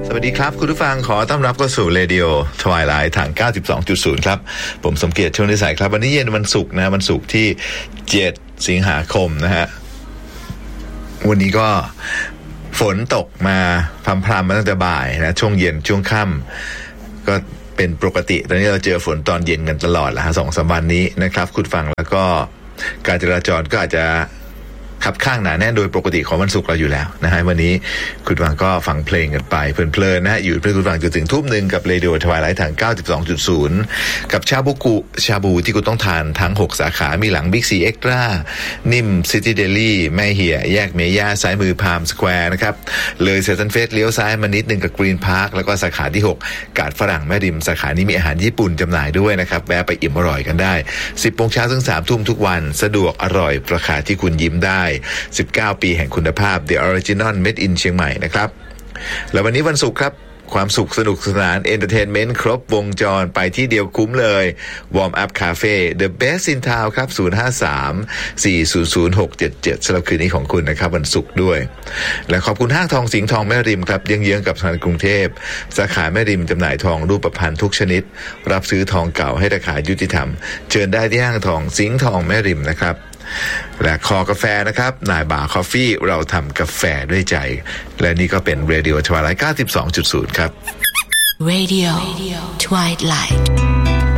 สวัสดีครับคุณผู้ฟังขอต้อนรับเข้าสู่ Radio Twilight ทาง 92.0 ครับผมสมเกียรติชลนิสัยครับวันนี้เย็นวันศุกร์นะวันศุกร์ที่7สิงหาคมนะฮะวันนี้ก็ฝนตกมาพรำๆมาตั้งแต่บ่ายนะช่วงเย็นช่วงค่ำก็เป็นปกติตอนนี้เราเจอฝนตอนเย็นกันตลอดละฮะ 2-3 วันนี้นะครับคุณฟังแล้วก็การจราจรก็อาจจะขับข้างหนาแน่นโดยปกติของวันศุกร์เราอยู่แล้วนะฮะวันนี้คุณฟังก็ฟังเพลงกันไปเพลินๆนะฮะอยู่เพื่อคุณฟังจนถึงทุ่มหนึ่งกับ Radio Twilight ทาง 92.0 กับชาบูที่คุณต้องทานทั้ง6สาขามีหลัง Big C Extra นิ่ม City Deli แม่เหี่ยแยกเมย่าซ้ายมือพามสแควร์นะครับเลยเซซันเฟสเลี้ยวซ้ายมานิดนึงกับ Green Park แล้วก็สาขาที่6กาดฝรั่งแม่ริมสาขานี้มีอาหารญี่ปุ่นจำหน่ายด้วยนะครับแวะไปอิ่มอร่อยกันได้ 10 โมงเช้าถึง 3 ทุ่มทุกวันสะดวกอร่อยราคาที่คุณยิ้มได้19 ปีแห่งคุณภาพ The Original Made in เชียงใหม่นะครับแล้ววันนี้วันศุกร์ครับความสุขสนุกสนานเอนเตอร์เทนเมนต์ครบวงจรไปที่เดียวคุ้มเลย Warm Up Cafe The Best in Town ครับ053-400-677สำหรับคืนนี้ของคุณนะครับวันศุกร์ด้วยและขอบคุณห้างทองสิงห์ทองแม่ริมครับเยื้องๆกับธนาคารกรุงเทพสาขาแม่ริมจำหน่ายทองรูปพรรณทุกชนิดรับซื้อทองเก่าให้ราคายุติธรรมเชิญได้ที่ห้างทองสิงห์ทองแม่ริมนะครับและคอกาแฟนะครับนายบาร์คอฟฟี่เราทำกาแฟด้วยใจและนี่ก็เป็น Radio Twilight 92.0 ครับ Radio Twilight